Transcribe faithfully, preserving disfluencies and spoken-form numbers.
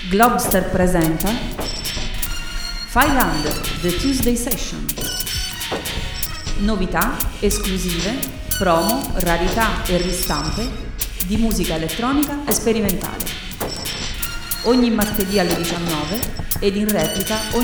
Globster presenta five hundred, The Tuesday Session. Novità, esclusive, promo, rarità e ristampe di musica elettronica e sperimentale. Ogni martedì alle diciannove ed in replica ogni